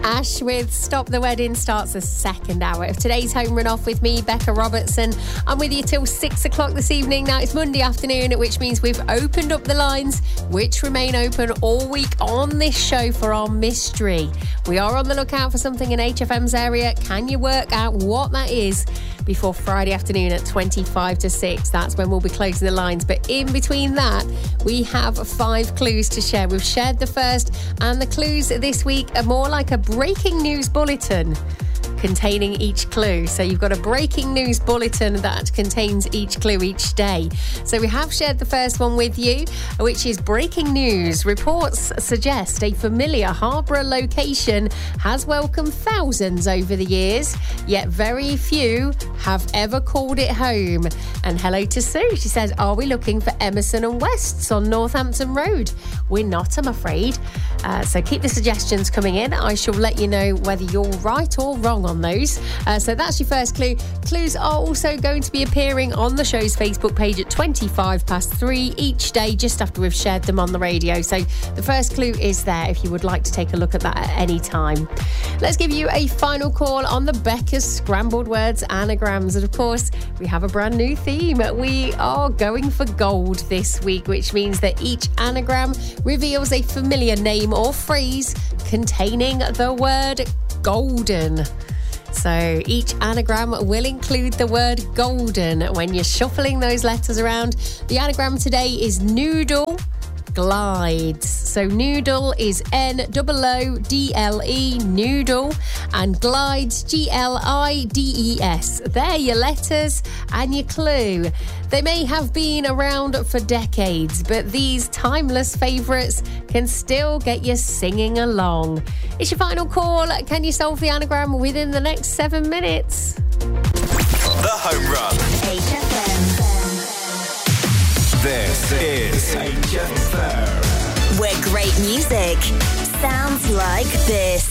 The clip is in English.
Ash with Stop the Wedding starts the second hour of today's Home Run Off with me, Becca Robertson. I'm with you till 6 o'clock this evening. Now, it's Monday afternoon, which means we've opened up the lines, which remain open all week on this show for our mystery. We are on the lookout for something in HFM's area. Can you work out what that is before Friday afternoon at 25 to 6? That's when we'll be closing the lines. But in between that, we have 5 clues to share. We've shared the first, and the clues this week are more like a breaking news bulletin containing each clue. So you've got a breaking news bulletin that contains each clue each day. So we have shared the first one with you, which is breaking news. Reports suggest a familiar Harborough location has welcomed thousands over the years, yet very few have ever called it home. And hello to Sue. She says, are we looking for Emerson and Wests on Northampton Road? We're not, I'm afraid. So keep the suggestions coming in. I shall let you know whether you're right or wrong on those. So that's your first clue. Clues are also going to be appearing on the show's Facebook page at 25 past 3 each day, just after we've shared them on the radio. So the first clue is there if you would like to take a look at that at any time. Let's give you a final call on the Becca's Scrambled Words anagrams. And of course, we have a brand new theme. We are going for gold this week, which means that each anagram reveals a familiar name or phrase containing the word golden. So each anagram will include the word golden when you're shuffling those letters around. The anagram today is noodle glides. So noodle is N-O-O-D-L-E, noodle, and glides, G-L-I-D-E-S. They're your letters and your clue. They may have been around for decades, but these timeless favourites can still get you singing along. It's your final call. Can you solve the anagram within the next 7 minutes? The Home Run. HFM. This is HFM. Where great music sounds like this.